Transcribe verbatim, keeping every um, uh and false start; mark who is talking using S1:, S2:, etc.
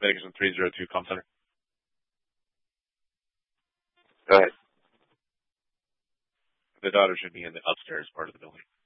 S1: Vegas and three oh two Com Center.
S2: Go ahead.
S1: The daughter should be in the upstairs part of the building.